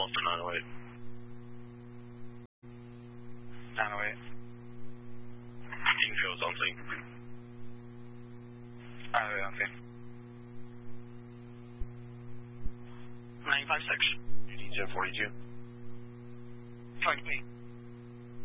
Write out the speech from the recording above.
after 908. 908. Infield's on scene. 908 on scene. 956. UD 1042. Pardon me.